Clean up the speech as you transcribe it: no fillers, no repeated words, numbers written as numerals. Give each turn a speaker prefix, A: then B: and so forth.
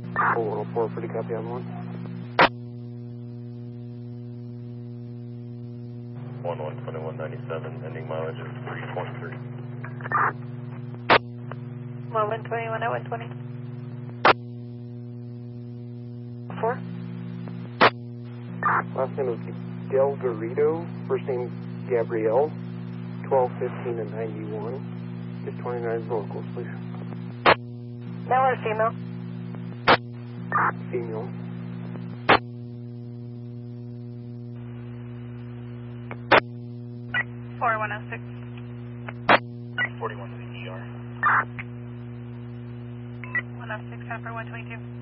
A: 104, pretty copy on 1.
B: 1121.97, ending mileage of 3.3.
C: 1121 at 120. 4.
A: Last name is Del Garrido, first name Gabrielle, 1215 and 91. Just 29 locals, please.
C: Male or female?
A: Female.
C: Four 106.
B: 41 to the ER.
C: 106, half for 122.